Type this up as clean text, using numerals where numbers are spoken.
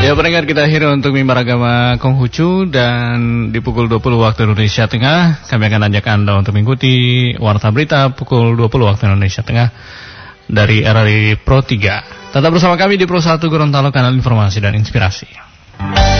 Ya, pendengar, kita akhiri untuk mimbar agama Konghucu, dan di pukul 20 waktu Indonesia Tengah kami akan ajak Anda untuk mengikuti Warta Berita pukul 20 waktu Indonesia Tengah dari RRI Pro 3. Tetap bersama kami di Pro 1 Gorontalo, kanal informasi dan inspirasi.